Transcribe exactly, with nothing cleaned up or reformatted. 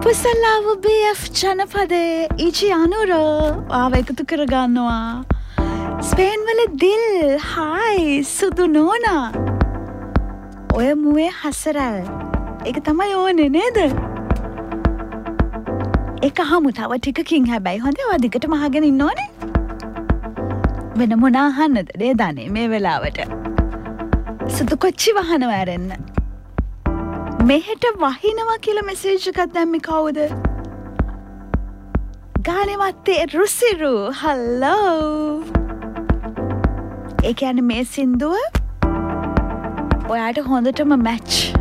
කුසලාව බී F ජනපදයේ ඉජි Anura ආව එකතු කරගන්නවා. ස්පේන් වල දිල් හායි සුදු නෝනා. ඔය මුවේ හසරල්. ඒක තමයි ඕනේ නේද? ඒක අහමු තව ටිකකින් හැබැයි හොඳේ ඔය දිගටම අහගෙන ඉන්න ඕනේ. වෙන මොන අහන්නද නේදනේ මේ වෙලාවට? සුදු කොච්චි වහනවා ඇරෙන්න. මෙහෙට වහිනවා කියලා මෙසේජ් එකක් දැම්මේ කවුද? ගානේ මත්තේ රුසිරු හලෝ. ඒ කියන්නේ මේ සින්දුව ඔයාට හොඳටම මැච්.